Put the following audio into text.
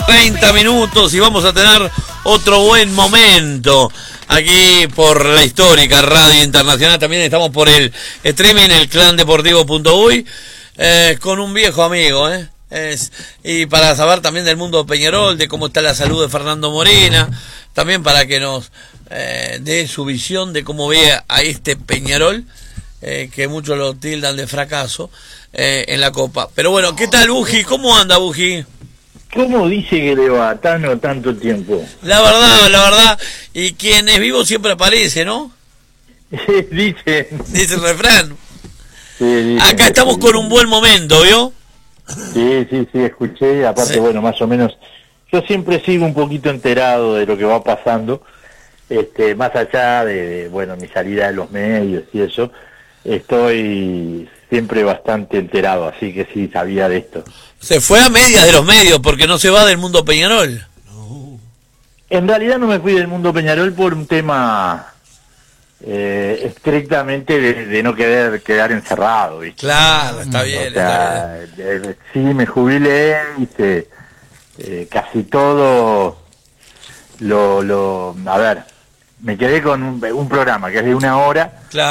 30 minutos y vamos a tener otro buen momento aquí por la histórica Radio Internacional. También estamos por el streaming, el clandeportivo.uy, con un viejo amigo, y para saber también del mundo de Peñarol, de cómo está la salud de Fernando Morena, también para que nos dé su visión de cómo ve a este Peñarol, que muchos lo tildan de fracaso en la Copa. Pero bueno, ¿qué tal, Buji? ¿Cómo anda, Buji? ¿Cómo dice que le va tanto tiempo? La verdad, y quien es vivo siempre aparece, ¿no? Dice el refrán. Sí, dice, acá estamos con un buen momento, ¿vio? Sí, escuché, aparte, Sí. Bueno, más o menos, yo siempre sigo un poquito enterado de lo que va pasando, más allá de mi salida de los medios y eso, estoy siempre bastante enterado, así que sí, sabía de esto. Se fue a medias de los medios porque no se va del mundo Peñarol. En realidad no me fui del mundo Peñarol por un tema estrictamente de no quedar encerrado, ¿viste? Claro, está bien. O sea, sí, me jubilé, hice casi todo a ver, me quedé con un programa que es de 1 hora. Claro.